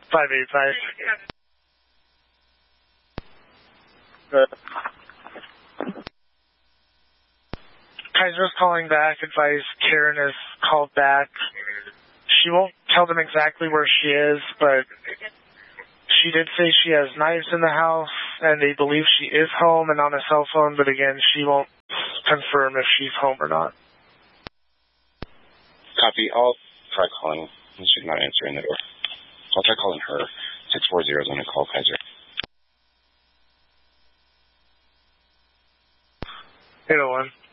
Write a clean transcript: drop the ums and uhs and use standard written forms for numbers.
585. Kaiser's calling back. Advice Karen has called back. She won't tell them exactly where she is, but she did say she has knives in the house, and they believe she is home and on a cell phone, but again, she won't confirm if she's home or not. Copy. I'll try calling. She's not answering the door. I'll try calling her. 640 is going to call Kaiser. 801.